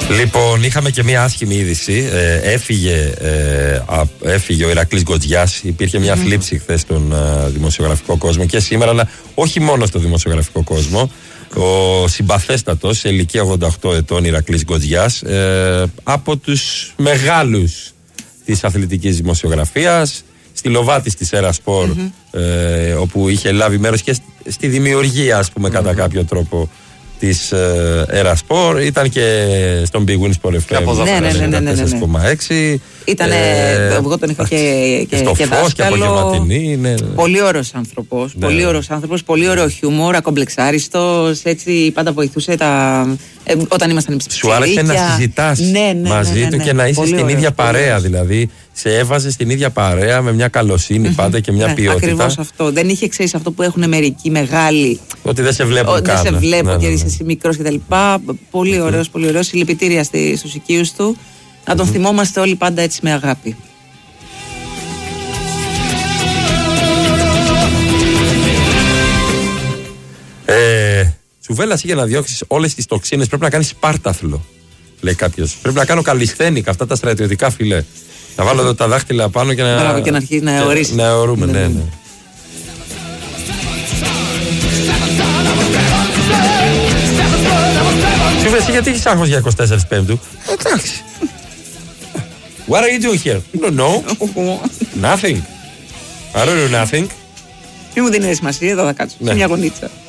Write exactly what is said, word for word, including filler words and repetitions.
Λοιπόν, είχαμε και μια άσχημη είδηση. Ε, έφυγε, ε, α, έφυγε ο Ηρακλής Γκοτζιάς. Υπήρχε μια mm-hmm. θλίψη χθες στον ε, δημοσιογραφικό κόσμο και σήμερα, αλλά όχι μόνο στο δημοσιογραφικό κόσμο. Ο συμπαθέστατος, σε ηλικία ογδόντα οκτώ ετών, Ηρακλής Γκοτζιάς, ε, από τους μεγάλους της αθλητικής δημοσιογραφίας, στη Λοβάτης της Ερασπορ, mm-hmm. ε, όπου είχε λάβει μέρος και στη δημιουργία, ας πούμε, mm-hmm. κατά κάποιο τρόπο, της Ερασπορ, ήταν και στον Big Win Sport εφ εμ τέσσερα κόμμα έξι. Ήταν, εγώ τον είχα και, και, στο και Φως και απογευματινή. Ναι. Πολύ ωραίος άνθρωπος, ναι. πολύ ωραίος άνθρωπος, πολύ ωραίο χιούμορ, ακομπλεξάριστος, έτσι πάντα βοηθούσε τα, ε, όταν ήμασταν ψηφιακοί. Σου άρεσε να συζητάς ναι, ναι, μαζί ναι, ναι, ναι, του και να είσαι πολύ στην ωραίος, ίδια παρέα, ωραίος. Δηλαδή σε έβαζε στην ίδια παρέα με μια καλοσύνη mm-hmm. πάντα και μια ναι, ποιότητα. Ακριβώς αυτό. Δεν είχε, ξέρεις, αυτό που έχουν μερικοί μεγάλοι. Ότι δεν σε βλέπουν καν. Δεν σε βλέπω ναι, και ναι, ναι. είσαι μικρός κτλ. Πολύ ωραίος, πολύ ωραίος. Συλληπιτήρια στους οικείους του. Να τον mm-hmm. θυμόμαστε όλοι πάντα έτσι με αγάπη. Ε, Τσουβέλλας, για να διώξεις όλες τις τοξίνες πρέπει να κάνεις σπάρταθλο, λέει κάποιος. Πρέπει να κάνω καλλισθένικα, αυτά τα στρατιωτικά φιλέ. Να βάλω εδώ τα δάχτυλα πάνω και να. Μπράβο, και να αρχίσει να αιωρήσει. Να αιωρούμε, ναι, ναι. ναι. Τσουβέ, εσύ γιατί έχεις άγχος για εικοστή τέταρτη Πέμπτου? Εντάξει. What are you doing here? No, no. Nothing. I don't do nothing. Μη μου δίνει σημασία, εδώ θα κάτσω. Σε μια γωνίτσα.